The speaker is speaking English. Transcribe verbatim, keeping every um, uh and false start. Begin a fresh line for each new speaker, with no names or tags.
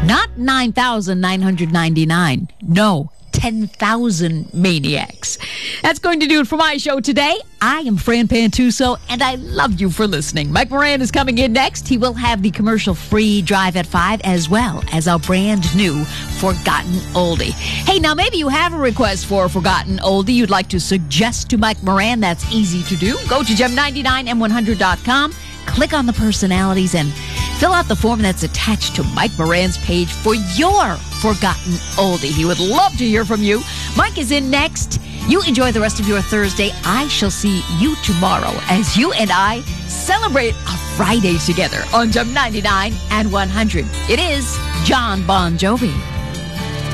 Not nine thousand nine hundred ninety-nine. No, ten thousand maniacs. That's going to do it for my show today. I am Fran Pantuso, and I love you for listening. Mike Moran is coming in next. He will have the commercial-free Drive at five, as well as our brand new Forgotten Oldie. Hey, now maybe you have a request for a Forgotten Oldie you'd like to suggest to Mike Moran. That's easy to do. Go to gem ninety-nine m one hundred dot com, click on the personalities, and fill out the form that's attached to Mike Moran's page for your Forgotten Oldie. He would love to hear from you. Mike is in next. You enjoy the rest of your Thursday. I shall see you tomorrow as you and I celebrate a Friday together on Gem ninety-nine and one hundred. It is John Bon Jovi.